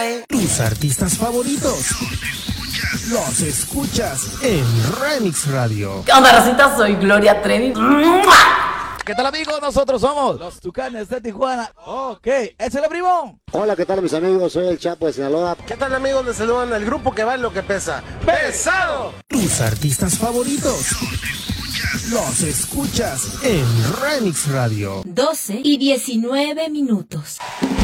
Tus artistas favoritos los escuchas en Remix Radio. ¿Qué onda, racita? Soy Gloria Trevi. ¿Qué tal, amigos? Nosotros somos los Tucanes de Tijuana. Ok, ¡es el primo! Hola, ¿qué tal, mis amigos? Soy el Chapo de Sinaloa. ¿Qué tal, amigos? Les saludan el grupo que va en lo que pesa. ¡Pesado! Tus artistas favoritos los escuchas en Remix Radio. 12:19.